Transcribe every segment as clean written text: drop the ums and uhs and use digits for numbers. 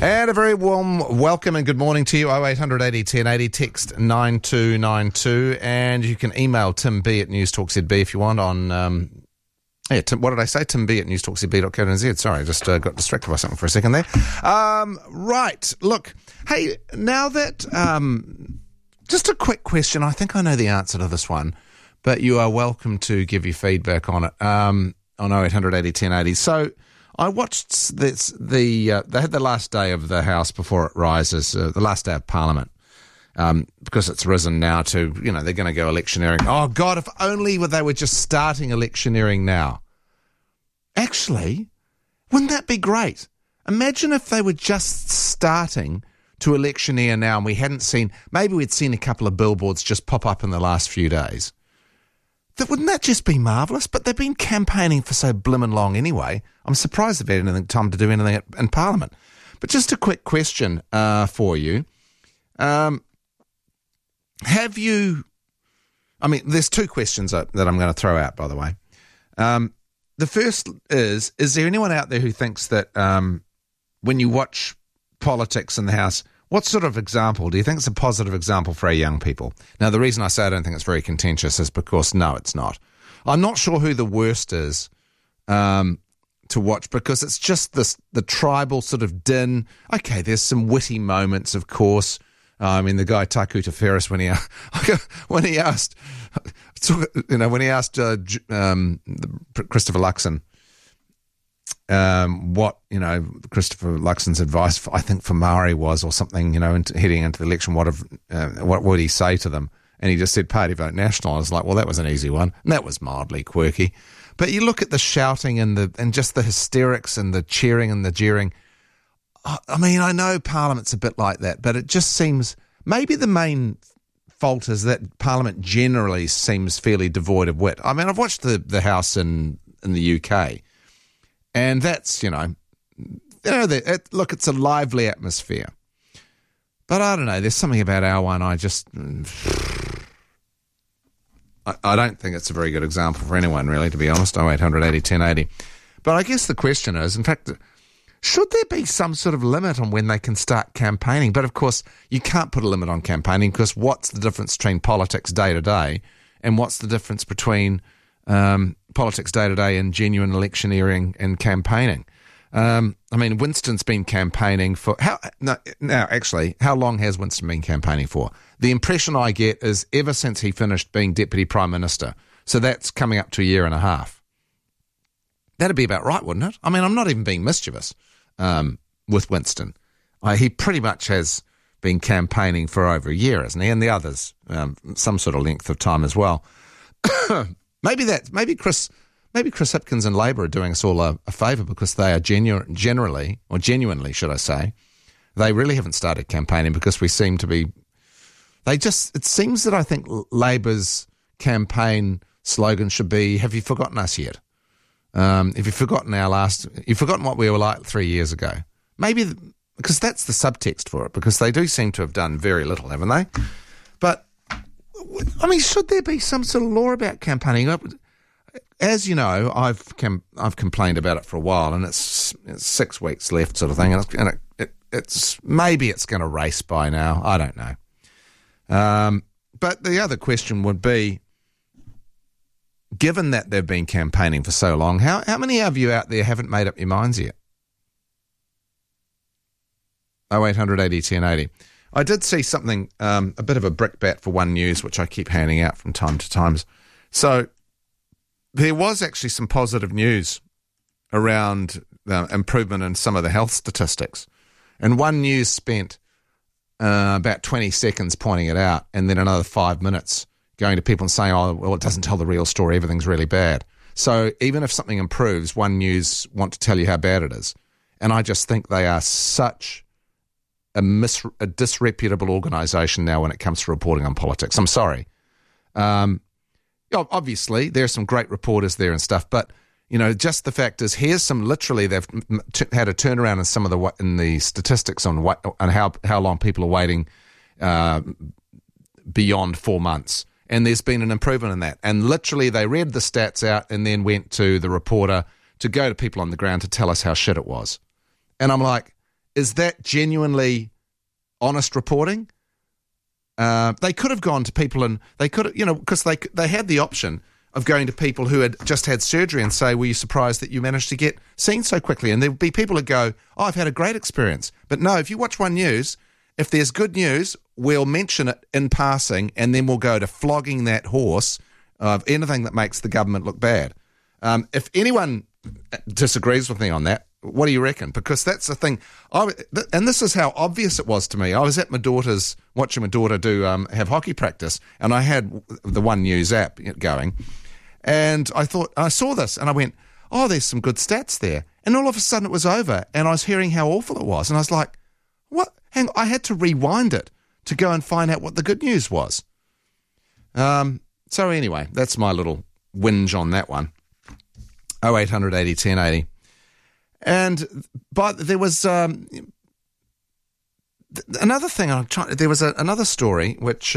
And a very warm welcome and good morning to you. 0800 80 1080, text 9292, and you can email Tim B at NewsTalkZB if you want on... what did I say? Tim B at newstalkzb.co.nz. Sorry, I just got distracted by something for a second there. Right, look, hey, now that... just a quick question. I think I know the answer to this one, but you are welcome to give your feedback on it on 0800 80 1080. So... I watched this. They had the last day of the House before it rises, the last day of Parliament, because it's risen now to, they're going to go electioneering. Oh, God, if only they were just starting electioneering now. Actually, wouldn't that be great? Imagine if they were just starting to electioneer now and maybe we'd seen a couple of billboards just pop up in the last few days. Wouldn't that just be marvellous? But they've been campaigning for so blimmin' long anyway. I'm surprised they've had time to do anything in Parliament. But just a quick question for you. There's two questions that I'm going to throw out, by the way. The first is there anyone out there who thinks that when you watch politics in the House, what sort of example do you think is a positive example for our young people? Now, the reason I say I don't think it's very contentious is because, no, it's not. I'm not sure who the worst is to watch because it's just the tribal sort of din. Okay, there's some witty moments, of course. The guy Taku Teferis when he asked Christopher Luxon what Christopher Luxon's advice I think for Maori was or something, heading into the election, what would he say to them? And he just said party vote national. I was like, well, that was an easy one, and that was mildly quirky. But you look at the shouting and just the hysterics and the cheering and the jeering. I know Parliament's a bit like that, but it just seems maybe the main fault is that Parliament generally seems fairly devoid of wit. I've watched the House in the UK. And that's, look, it's a lively atmosphere. But I don't know, there's something about our one I don't think it's a very good example for anyone, really, to be honest, 0800 80 1080. But I guess the question is, in fact, should there be some sort of limit on when they can start campaigning? But, of course, you can't put a limit on campaigning because what's the difference between politics day to day and what's the difference between... politics day-to-day and genuine electioneering and campaigning. Winston's been campaigning for... How long has Winston been campaigning for? The impression I get is ever since he finished being Deputy Prime Minister. So that's coming up to a year and a half. That'd be about right, wouldn't it? I'm not even being mischievous with Winston. He pretty much has been campaigning for over a year, hasn't he? And the others, some sort of length of time as well. Maybe Chris Hipkins and Labor are doing us all a favour because they are genuinely, should I say, they really haven't started campaigning because we seem to be. It seems that I think Labor's campaign slogan should be, "Have you forgotten us yet? Have you forgotten you've forgotten what we were like 3 years ago?" Maybe because that's the subtext for it because they do seem to have done very little, haven't they? But. Should there be some sort of law about campaigning? As you know, I've complained about it for a while, and it's 6 weeks left, sort of thing, and it's maybe it's going to race by now. I don't know. But the other question would be, given that they've been campaigning for so long, how many of you out there haven't made up your minds yet? 0800 80 1080. I did see something, a bit of a brickbat for One News, which I keep handing out from time to time. So there was actually some positive news around improvement in some of the health statistics. And One News spent about 20 seconds pointing it out and then another 5 minutes going to people and saying, oh, well, it doesn't tell the real story, everything's really bad. So even if something improves, One News want to tell you how bad it is. And I just think they are such... a disreputable organisation now when it comes to reporting on politics. I'm sorry. Obviously, there are some great reporters there and stuff, but just the fact is, here's some. Literally, they've had a turnaround in some of the statistics on how long people are waiting beyond 4 months, and there's been an improvement in that. And literally, they read the stats out and then went to the reporter to go to people on the ground to tell us how shit it was. And I'm like, is that genuinely honest reporting? They could have gone to people and they could have, because they had the option of going to people who had just had surgery and say, were you surprised that you managed to get seen so quickly? And there would be people who go, oh, I've had a great experience. But no, if you watch One News, if there's good news, we'll mention it in passing and then we'll go to flogging that horse of anything that makes the government look bad. If anyone disagrees with me on that, what do you reckon? Because that's the thing. And this is how obvious it was to me. I was at watching my daughter have hockey practice, and I had the One News app going. And I saw this, and I went, oh, there's some good stats there. And all of a sudden it was over, and I was hearing how awful it was. And I was like, what? Hang on, I had to rewind it to go and find out what the good news was. So anyway, that's my little whinge on that one. 0800 80 1080. But there was another thing. There was another story which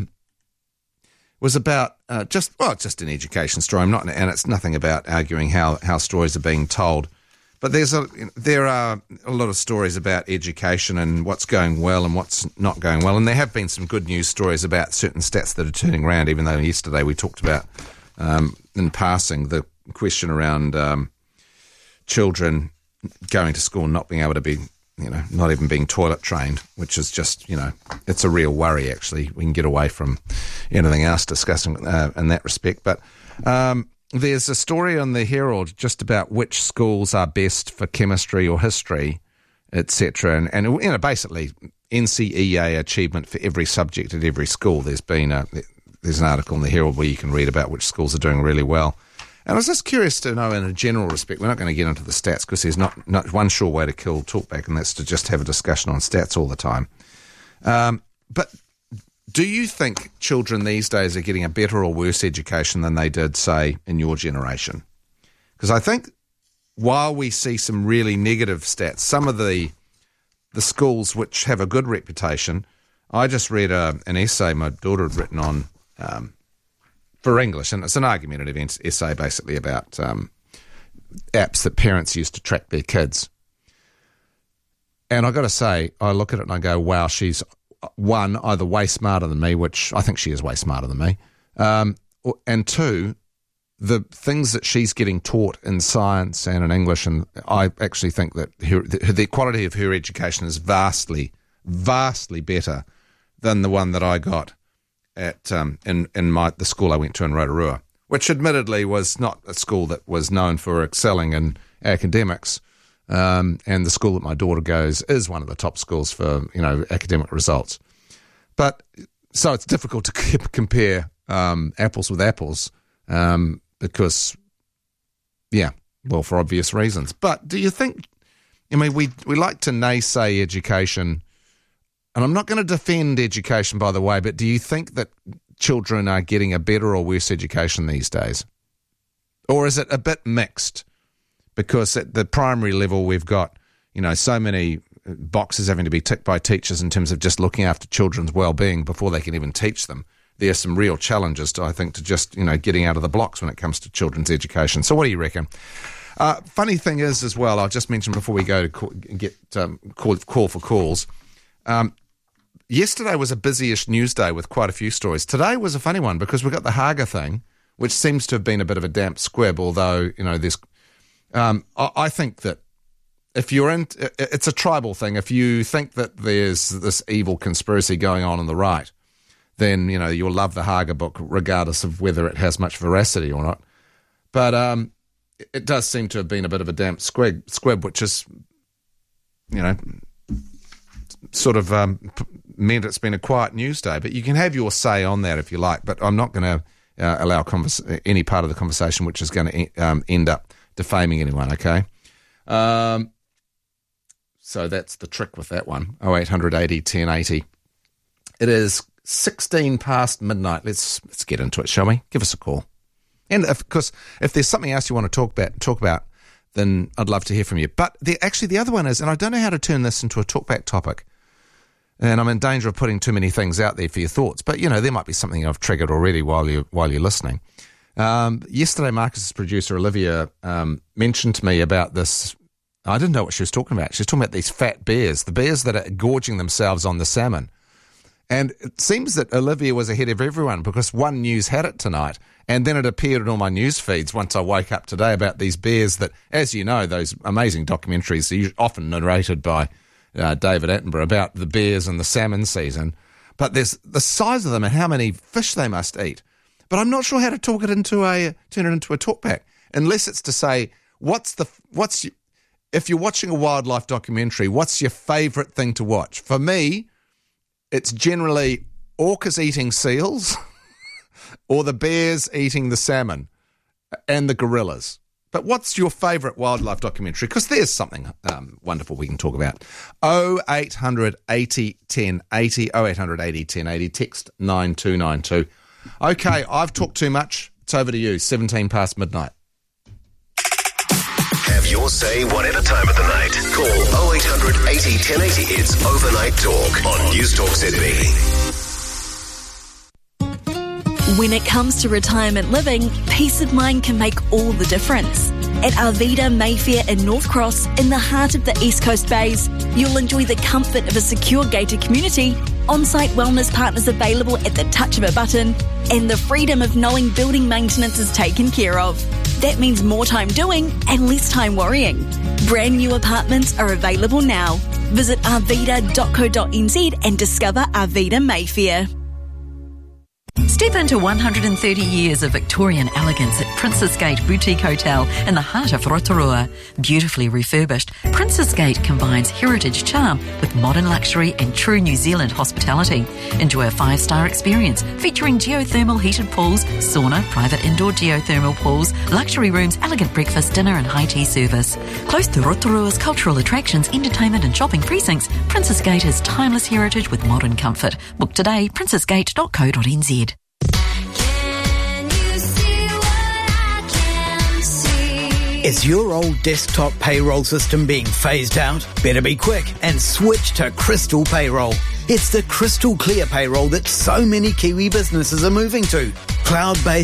was about it's just an education story. And it's nothing about arguing how stories are being told. But there are a lot of stories about education and what's going well and what's not going well. And there have been some good news stories about certain stats that are turning around, even though yesterday we talked about, in passing, the question around children going to school and not being able to be, not even being toilet trained, which is just, it's a real worry, actually. We can get away from anything else discussing in that respect. But there's a story on the Herald just about which schools are best for chemistry or history, etc. And basically NCEA achievement for every subject at every school. There's an article in the Herald where you can read about which schools are doing really well. And I was just curious to know, in a general respect, we're not going to get into the stats because there's not one sure way to kill talkback, and that's to just have a discussion on stats all the time. But do you think children these days are getting a better or worse education than they did, say, in your generation? Because I think while we see some really negative stats, some of the schools which have a good reputation, I just read an essay my daughter had written on for English, and it's an argumentative essay basically about apps that parents use to track their kids. And I got to say, I look at it and I go, wow, she's one, either way smarter than me, which I think she is way smarter than me, and two, the things that she's getting taught in science and in English, and I actually think that the quality of her education is vastly, vastly better than the one that I got at in the school I went to in Rotorua, which admittedly was not a school that was known for excelling in academics. And the school that my daughter goes is one of the top schools for academic results. But so it's difficult to compare apples with apples because, for obvious reasons. But do you think? We like to naysay education, and I'm not going to defend education, by the way. But do you think that children are getting a better or worse education these days, or is it a bit mixed? Because at the primary level, we've got, so many boxes having to be ticked by teachers in terms of just looking after children's well-being before they can even teach them. There are some real challenges, to just, getting out of the blocks when it comes to children's education. So what do you reckon? Funny thing is, as well, I'll just mention before we go to call for calls, yesterday was a busy-ish news day with quite a few stories. Today was a funny one because we got the Haga thing, which seems to have been a bit of a damp squib, although, there's... I think that if you're it's a tribal thing. If you think that there's this evil conspiracy going on the right, then, you'll love the Haga book regardless of whether it has much veracity or not. But it does seem to have been a bit of a damp squib, which is, sort of meant it's been a quiet news day. But you can have your say on that if you like. But I'm not going to allow any part of the conversation which is going to end up defaming anyone, okay? So that's the trick with that one. 0800 80 1080. It is 16 past midnight. Let's get into it, shall we? Give us a call. And if there's something else you want to talk about, then I'd love to hear from you. But the other one is, and I don't know how to turn this into a talkback topic, and I'm in danger of putting too many things out there for your thoughts, but, there might be something I've triggered already while you're listening. Yesterday, Marcus's producer, Olivia, mentioned to me about this I didn't know what she was talking about. She was talking about these fat bears, the bears that are gorging themselves on the salmon. And it seems that Olivia was ahead of everyone because One News had it tonight, and then it appeared in all my news feeds once I woke up today about these bears that, as you know, those amazing documentaries are often narrated by David Attenborough about the bears and the salmon season. But there's the size of them and how many fish they must eat. But I'm not sure how to turn it into a talkback, unless it's to say, if you're watching a wildlife documentary, what's your favourite thing to watch? For me, it's generally orcas eating seals or the bears eating the salmon and the gorillas. But what's your favourite wildlife documentary? Because there's something wonderful we can talk about. 0800 80 10 80, 0800 80 10 80, text 9292. Okay, I've talked too much. It's over to you, 17 past midnight. Have your say whatever time of the night. Call 0800 80 1080. It's Overnight Talk on News Talk ZB. When it comes to retirement living, peace of mind can make all the difference. At Arvida Mayfair in North Cross, in the heart of the East Coast Bays, you'll enjoy the comfort of a secure gated community, on-site wellness partners available at the touch of a button, and the freedom of knowing building maintenance is taken care of. That means more time doing and less time worrying. Brand new apartments are available now. Visit arvida.co.nz and discover Arvida Mayfair. Step into 130 years of Victorian elegance at Princess Gate Boutique Hotel in the heart of Rotorua. Beautifully refurbished, Princess Gate combines heritage charm with modern luxury and true New Zealand hospitality. Enjoy a 5-star experience featuring geothermal heated pools, sauna, private indoor geothermal pools, luxury rooms, elegant breakfast, dinner and high tea service. Close to Rotorua's cultural attractions, entertainment and shopping precincts, Princess Gate is timeless heritage with modern comfort. Book today, princessgate.co.nz. Is your old desktop payroll system being phased out? Better be quick and switch to Crystal Payroll. It's the crystal clear payroll that so many Kiwi businesses are moving to. Cloud-based